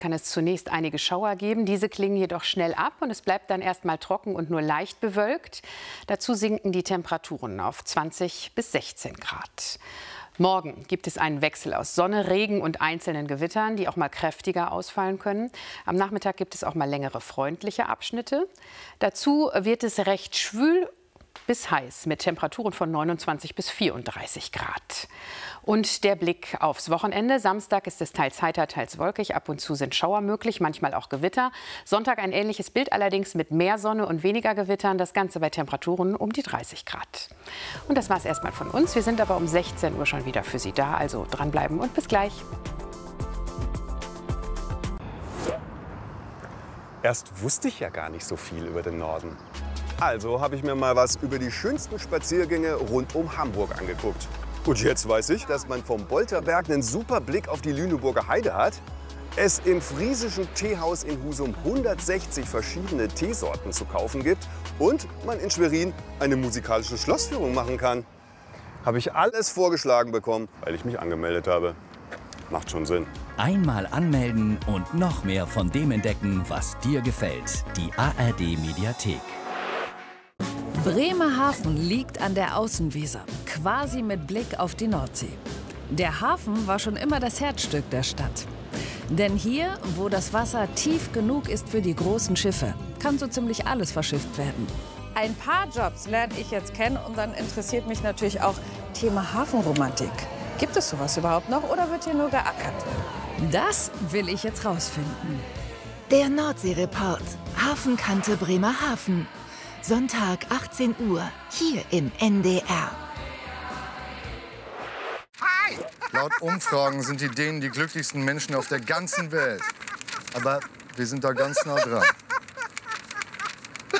Kann es zunächst einige Schauer geben. Diese klingen jedoch schnell ab und es bleibt dann erst mal trocken und nur leicht bewölkt. Dazu sinken die Temperaturen auf 20 bis 16 Grad. Morgen gibt es einen Wechsel aus Sonne, Regen und einzelnen Gewittern, die auch mal kräftiger ausfallen können. Am Nachmittag gibt es auch mal längere freundliche Abschnitte. Dazu wird es recht schwül bis heiß mit Temperaturen von 29 bis 34 Grad. Und der Blick aufs Wochenende. Samstag ist es teils heiter, teils wolkig. Ab und zu sind Schauer möglich, manchmal auch Gewitter. Sonntag ein ähnliches Bild, allerdings mit mehr Sonne und weniger Gewittern. Das Ganze bei Temperaturen um die 30 Grad. Und das war es erstmal von uns. Wir sind aber um 16 Uhr schon wieder für Sie da. Also dranbleiben und bis gleich. Erst wusste ich ja gar nicht so viel über den Norden. Also habe ich mir mal was über die schönsten Spaziergänge rund um Hamburg angeguckt. Und jetzt weiß ich, dass man vom Bolterberg einen super Blick auf die Lüneburger Heide hat, es im friesischen Teehaus in Husum 160 verschiedene Teesorten zu kaufen gibt und man in Schwerin eine musikalische Schlossführung machen kann. Habe ich alles vorgeschlagen bekommen, weil ich mich angemeldet habe. Macht schon Sinn. Einmal anmelden und noch mehr von dem entdecken, was dir gefällt. Die ARD-Mediathek. Bremerhaven liegt an der Außenweser, quasi mit Blick auf die Nordsee. Der Hafen war schon immer das Herzstück der Stadt. Denn hier, wo das Wasser tief genug ist für die großen Schiffe, kann so ziemlich alles verschifft werden. Ein paar Jobs lerne ich jetzt kennen und dann interessiert mich natürlich auch Thema Hafenromantik. Gibt es sowas überhaupt noch oder wird hier nur geackert? Das will ich jetzt rausfinden. Der Nordsee-Report. Hafenkante Bremerhaven. Sonntag 18 Uhr, hier im NDR. Laut Umfragen sind die Dänen die glücklichsten Menschen auf der ganzen Welt. Aber wir sind da ganz nah dran.